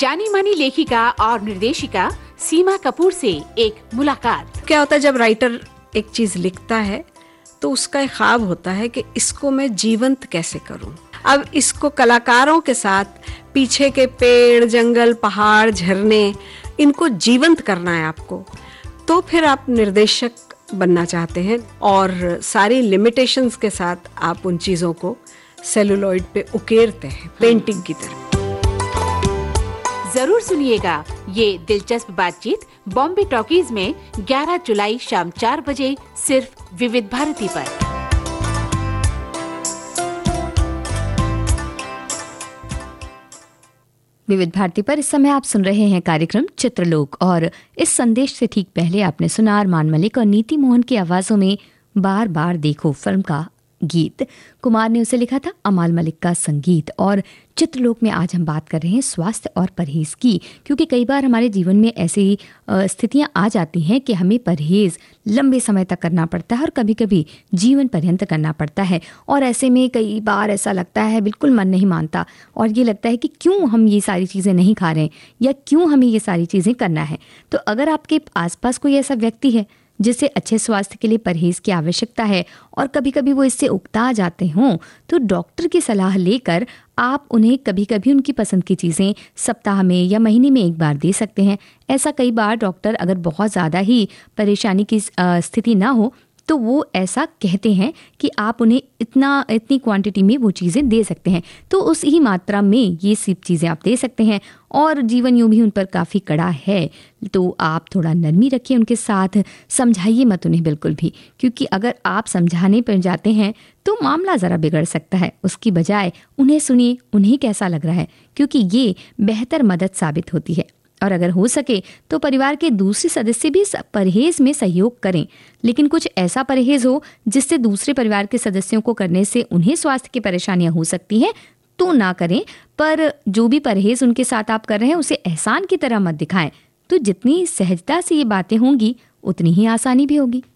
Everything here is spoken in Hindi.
जानी मानी लेखिका और निर्देशिका सीमा कपूर से एक मुलाकात। क्या होता है जब राइटर एक चीज लिखता है तो उसका एक ख्वाब होता है कि इसको मैं जीवंत कैसे करूं। अब इसको कलाकारों के साथ पीछे के पेड़, जंगल, पहाड़, झरने, इनको जीवंत करना है आपको, तो फिर आप निर्देशक बनना चाहते हैं और सारी लिमिटेशंस के साथ आप उन चीजों को सेलुलॉइड पे उकेरते हैं पेंटिंग की तरह। जरूर सुनिएगा ये दिलचस्प बातचीत बॉम्बे टॉकीज में 11 जुलाई शाम 4 बजे सिर्फ विविध भारती पर। विविध भारती पर इस समय आप सुन रहे हैं कार्यक्रम चित्रलोक, और इस संदेश से ठीक पहले आपने सुना अरमान मलिक और नीति मोहन की आवाजों में बार बार देखो फिल्म का गीत। कुमार ने उसे लिखा था, अमाल मलिक का संगीत। और चित्रलोक में आज हम बात कर रहे हैं स्वास्थ्य और परहेज की, क्योंकि कई बार हमारे जीवन में ऐसी स्थितियां आ जाती हैं कि हमें परहेज लंबे समय तक करना पड़ता है और कभी कभी जीवन पर्यंत करना पड़ता है। और ऐसे में कई बार ऐसा लगता है, बिल्कुल मन नहीं मानता और ये लगता है कि क्यों हम ये सारी चीज़ें नहीं खा रहे हैं या क्यों हमें ये सारी चीज़ें करना है। तो अगर आपके आसपास कोई ऐसा व्यक्ति है जिसे अच्छे स्वास्थ्य के लिए परहेज की आवश्यकता है और कभी कभी वो इससे उकता जाते हों, तो डॉक्टर की सलाह लेकर आप उन्हें कभी कभी उनकी पसंद की चीज़ें सप्ताह में या महीने में एक बार दे सकते हैं। ऐसा कई बार डॉक्टर अगर बहुत ज़्यादा ही परेशानी की स्थिति ना हो तो वो ऐसा कहते हैं कि आप उन्हें इतनी क्वांटिटी में वो चीज़ें दे सकते हैं, तो उस ही मात्रा में ये सब चीज़ें आप दे सकते हैं। और जीवन यूँ भी उन पर काफ़ी कड़ा है, तो आप थोड़ा नरमी रखिए उनके साथ, समझाइए मत उन्हें बिल्कुल भी, क्योंकि अगर आप समझाने पर जाते हैं तो मामला ज़रा बिगड़ सकता है। उसकी बजाय उन्हें सुनिए, उन्हें कैसा लग रहा है, क्योंकि ये बेहतर मदद साबित होती है। और अगर हो सके तो परिवार के दूसरे सदस्य भी परहेज में सहयोग करें, लेकिन कुछ ऐसा परहेज हो जिससे दूसरे परिवार के सदस्यों को करने से उन्हें स्वास्थ्य की परेशानियां हो सकती हैं तो ना करें। पर जो भी परहेज उनके साथ आप कर रहे हैं उसे एहसान की तरह मत दिखाएं। तो जितनी सहजता से ये बातें होंगी उतनी ही आसानी भी होगी।